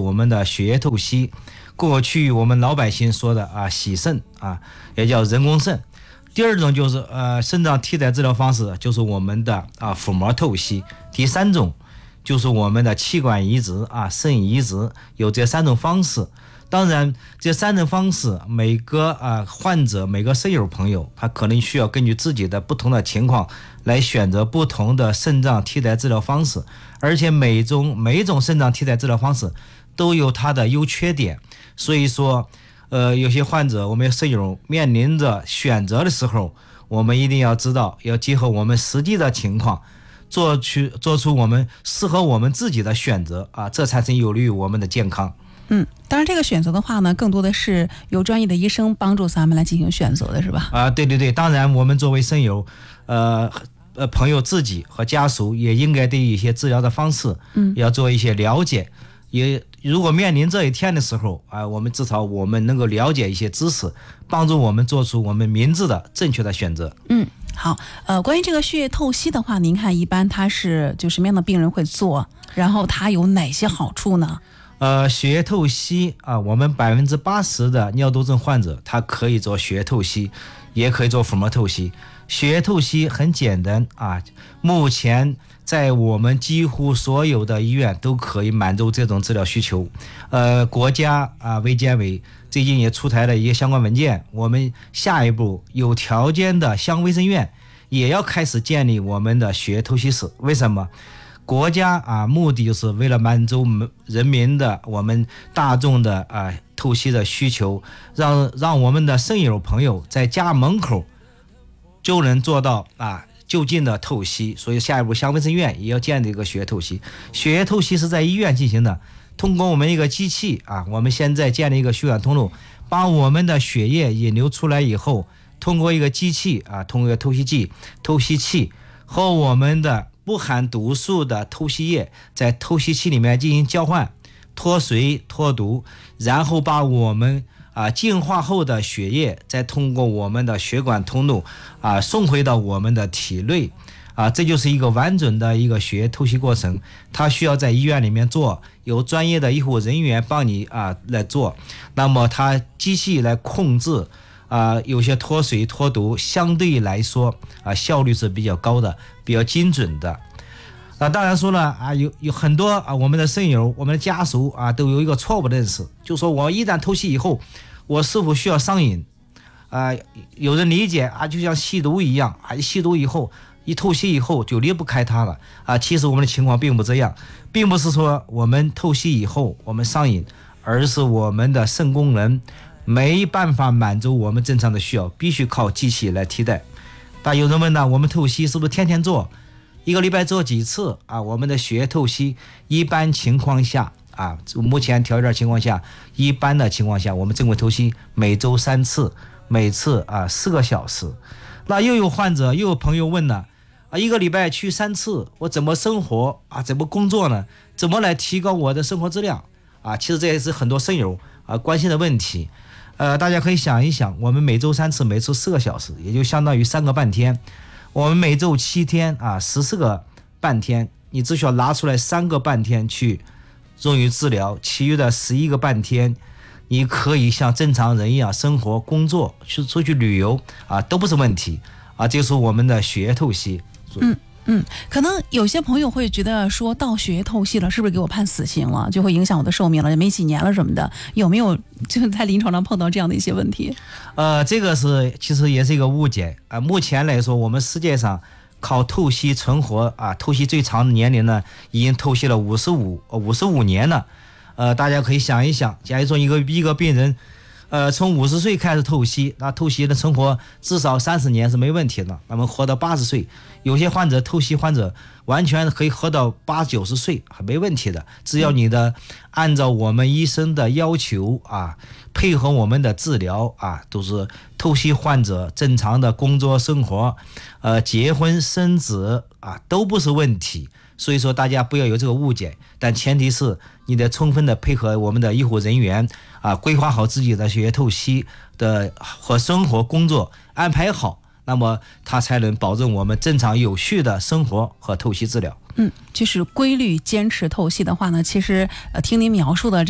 我们的血液透析，过去我们老百姓说的洗肾也叫人工肾。第二种就是肾脏替代治疗方式，就是我们的腹膜透析。第三种就是我们的器官移植肾移植，有这3种方式。当然这3种方式每个患者每个肾友朋友他可能需要根据自己的不同的情况来选择不同的肾脏替代治疗方式，而且每一种肾脏替代治疗方式都有它的优缺点。所以说有些患者我们肾友面临着选择的时候，我们一定要知道要结合我们实际的情况做出我们适合我们自己的选择这才是有利于我们的健康。 当然这个选择的话呢，更多的是由专业的医生帮助咱们来进行选择的，是吧？ 对，当然我们作为肾友朋友自己和家属也应该对一些治疗的方式要做一些了解，也如果面临这一天的时候我们至少我们能够了解一些知识，帮助我们做出我们明智的正确的选择。 好，关于这个血液透析的话，您看一般它是就什么样的病人会做，然后它有哪些好处呢？ 血液透析我们80%的尿毒症患者他可以做血液透析，也可以做腹膜透析。血液透析很简单目前在我们几乎所有的医院都可以满足这种治疗需求。国家卫健委最近也出台了一些相关文件，我们下一步有条件的乡卫生院也要开始建立我们的血液透析室。为什么？国家目的就是为了满足人民的我们大众的透析的需求，让我们的肾友朋友在家门口就能做到就近的透析。所以下一步乡卫生院也要建立一个血液透析。血液透析是在医院进行的，通过我们一个机器我们现在建立一个血管通路，把我们的血液引流出来以后，通过一个机器通过一个透析器和我们的不含毒素的透析液在透析器里面进行交换，脱水脱毒，然后把我们净化后的血液再通过我们的血管通路送回到我们的体内这就是一个完整的一个血液透析过程。它需要在医院里面做，由专业的医护人员帮你来做，那么它机器来控制有些脱水脱毒相对来说效率是比较高的，比较精准的。当然说了有很多我们的肾友我们的家属都有一个错误的认识，就说我一旦透析以后我是否需要上瘾有人理解就像吸毒一样吸毒以后一透析以后就离不开它了其实我们的情况并不这样，并不是说我们透析以后我们上瘾，而是我们的肾功能没办法满足我们正常的需要，必须靠机器来替代。但有人问我们透析是不是天天做，一个礼拜做几次我们的血液透析一般情况下目前条件情况下，一般的情况下我们正规透析每周3次，每次4个小时。那又有患者又有朋友问了一个礼拜去3次，我怎么生活怎么工作呢？怎么来提高我的生活质量其实这也是很多肾友关心的问题。大家可以想一想，我们每周3次，每次4个小时，也就相当于3个半天。我们每周7天14个半天，你只需要拿出来3个半天去用于治疗，其余的11个半天你可以像正常人一样生活工作，出去旅游都不是问题这是我们的血液透析。 可能有些朋友会觉得说到血液透析了，是不是给我判死刑了，就会影响我的寿命了，没几年了什么的，有没有就在临床上碰到这样的一些问题？这个其实也是一个误解目前来说，我们世界上靠透析存活透析最长的年龄呢，已经透析了55年了。大家可以想一想，假如说一个病人从50岁开始透析，那透析的存活至少30年是没问题的，那么活到80岁，有些透析患者完全可以活到80、90岁还没问题的，只要你按照我们医生的要求配合我们的治疗都是透析患者正常的工作生活结婚生子都不是问题。所以说大家不要有这个误解，但前提是你得充分的配合我们的医护人员规划好自己的血液透析的和生活工作安排好，那么它才能保证我们正常有序的生活和透析治疗。 就是规律坚持透析的话呢，其实听您描述的